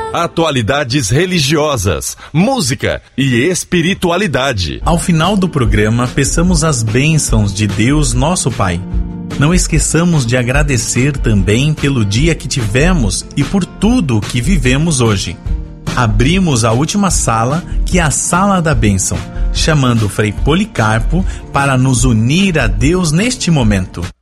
atualidades religiosas, música e espiritualidade. Ao final do programa, peçamos as bênçãos de Deus, nosso Pai. Não esqueçamos de agradecer também pelo dia que tivemos e por tudo que vivemos hoje. Abrimos a última sala, que é a Sala da Bênção, chamando o Frei Policarpo para nos unir a Deus neste momento.